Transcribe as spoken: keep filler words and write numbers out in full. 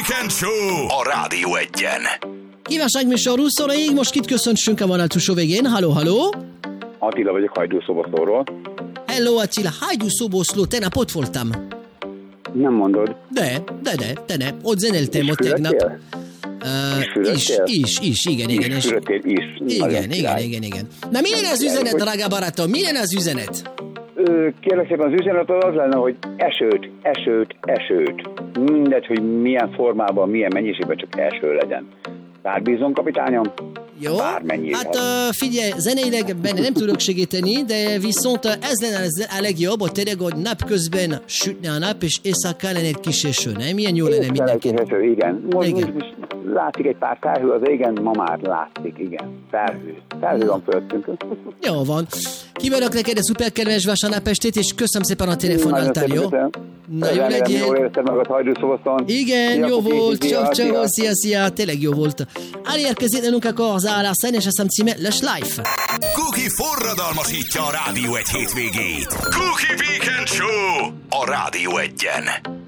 Weekend Show a Rádió Egyen. Kívánság húszszor ég, most kit köszöntsünk a vonal túlsó végén. Halló, halló! Attila vagyok Hajdú-Szoboszlóról. Hello Attila, Hajdú-Szoboszló, tegnap ott voltam. Nem mondod. De, de, de, de ne, ott zenéltem ott tegnap. Uh, is, is, is, igen, igen. Is, fürödtél, is. Igen, igen, igen, igen. Na milyen az üzenet, drága barátom, milyen az üzenet? Kérlek szépen, az üzenet az lenne, hogy esőt, esőt, esőt. Mindegy, hogy milyen formában, milyen mennyiségben, csak eső legyen. Bár bízom, kapitányom? Jó, hát uh, figyelj, zeneileg benne nem tudok segíteni, de viszont uh, ez lenne a legjobb, hogy tényleg, hogy napközben sütne a nap, és éjszaka lenne egy kis eső, nem? Milyen jó lenne mindenki. Eső, igen. Most, igen. Most látszik egy pár felhő az égen, ma már látszik, igen. Felhő. Felhő van fölöttünk. Jó van. Kívánok neked egy szuper kedves vasárnapestét, és köszönöm szépen a telefonáltál, jó? Na jó legyél. Jól érezted meg a Hajdú-Szoboszlón. Igen, jó volt. Csak, csak, szia, szia. Tényleg jó volt. Elérkezett nálunk az állásán, és azt címe Les Life. Cookie forradalmasítja a Rádió Egy hétvégét. Cookie Weekend Show a Rádió Egyen.